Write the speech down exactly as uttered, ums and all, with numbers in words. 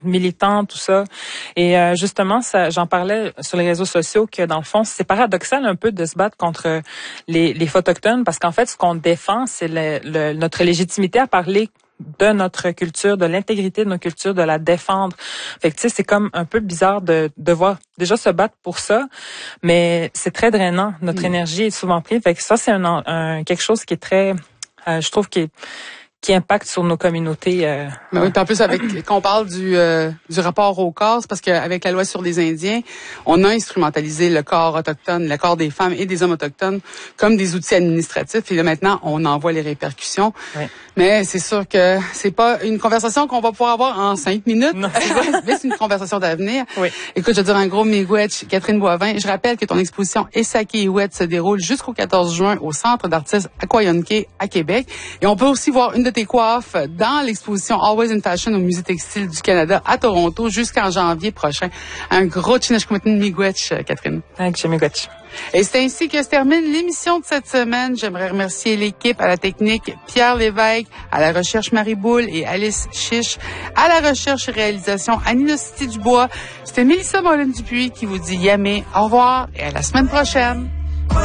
militants, tout ça. Et euh, justement, ça, j'en parlais sur les réseaux sociaux que dans le fond, c'est paradoxal un peu de se battre contre les, les autochtones parce qu'en fait, ce qu'on défend, c'est le, le, notre légitimité à parler de notre culture, de l'intégrité de nos cultures, de la défendre. Fait que tu sais, c'est comme un peu bizarre de devoir déjà se battre pour ça, mais c'est très drainant. Notre mmh. énergie est souvent prise. Fait que ça, c'est un, un quelque chose qui est très, euh, je trouve, qui est qui impacte sur nos communautés. Euh... Ben oui, puis en plus, avec quand on parle du euh, du rapport au corps, c'est parce qu'avec la loi sur les Indiens, on a instrumentalisé le corps autochtone, le corps des femmes et des hommes autochtones comme des outils administratifs. Et là, maintenant, on en voit les répercussions. Oui. Mais c'est sûr que c'est pas une conversation qu'on va pouvoir avoir en cinq minutes. Non, c'est mais c'est une conversation d'avenir. Oui. Écoute, je veux dire un gros miigwech, Catherine Boivin. Je rappelle que ton exposition Esake Iwet se déroule jusqu'au quatorze juin au Centre d'artistes Aquayonke à Québec. Et on peut aussi voir une de tes coiffes dans l'exposition Always in Fashion au Musée textile du Canada à Toronto jusqu'en janvier prochain. Un gros chinashkumatin miigwech, Catherine. Thank you, miigwech. Et c'est ainsi que se termine l'émission de cette semaine. J'aimerais remercier l'équipe à la technique, Pierre Lévesque, à la recherche Marie Boule et Alice Chiche, à la recherche et réalisation Annie City Dubois. C'était Mélissa Mollin-Dupuis qui vous dit yamé, au revoir et à la semaine prochaine.